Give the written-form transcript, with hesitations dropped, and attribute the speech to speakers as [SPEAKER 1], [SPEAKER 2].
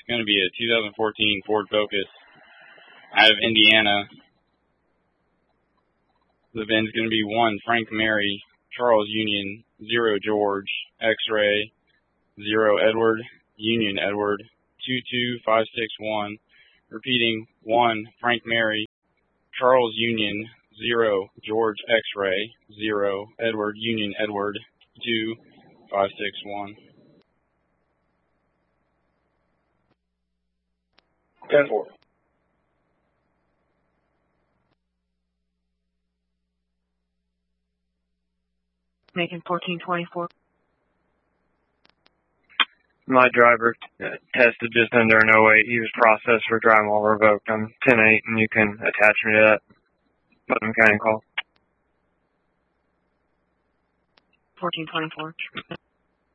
[SPEAKER 1] going to be a 2014 Ford Focus out of Indiana. The VIN's going to be 1 Frank Mary, Charles Union, 0 George, X-Ray, 0 Edward, Union Edward, 22561. Repeating, 1 Frank Mary, Charles Union, 0 George X-Ray, 0 Edward Union Edward, 22561.
[SPEAKER 2] 10-4.
[SPEAKER 3] Making 1424.
[SPEAKER 4] My driver tested just under an 08. He was processed for driving while revoked. I'm 10-8, and you can attach me to that. Putnam County call.
[SPEAKER 3] 1424.